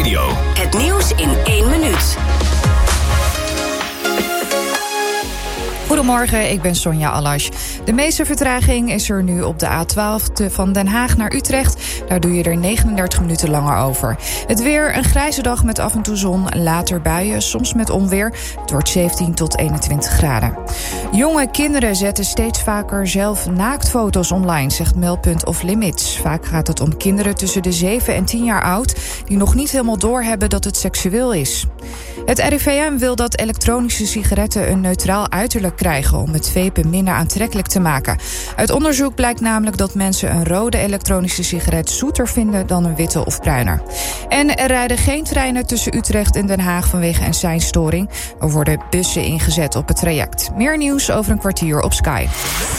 Radio. Het nieuws in 1 minuut. Goedemorgen, ik ben Sonja Allasch. De meeste vertraging is er nu op de A12 van Den Haag naar Utrecht. Daar doe je er 39 minuten langer over. Het weer, een grijze dag met af en toe zon, later buien, soms met onweer. Het wordt 17 tot 21 graden. Jonge kinderen zetten steeds vaker zelf naaktfoto's online, zegt Meldpunt Off Limits. Vaak gaat het om kinderen tussen de 7 en 10 jaar oud die nog niet helemaal doorhebben dat het seksueel is. Het RIVM wil dat elektronische sigaretten een neutraal uiterlijk krijgen om het vapen minder aantrekkelijk te maken. Uit onderzoek blijkt namelijk dat mensen een rode elektronische sigaret zoeter vinden dan een witte of bruiner. En er rijden geen treinen tussen Utrecht en Den Haag vanwege een seinstoring. Er worden bussen ingezet op het traject. Meer nieuws over een kwartier op Sky.